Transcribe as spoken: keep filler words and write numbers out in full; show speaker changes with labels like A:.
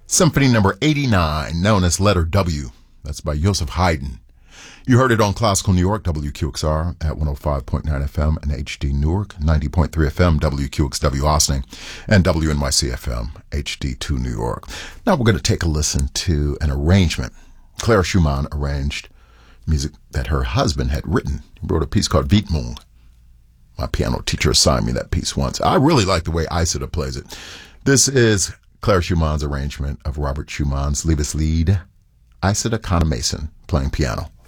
A: Symphony number eighty-nine, known as Letter W. That's by Joseph Haydn. You heard it on Classical New York, W Q X R, at one oh five point nine F M and H D Newark, ninety point three F M, W Q X W Austin, and W N Y C F M, H D two New York. Now we're going to take a listen to an arrangement. Clara Schumann arranged music that her husband had written. He wrote a piece called Widmung. My piano teacher assigned me that piece once. I really like the way Isida plays it. This is Clara Schumann's arrangement of Robert Schumann's Liebeslied. Isida Kana Mason playing piano.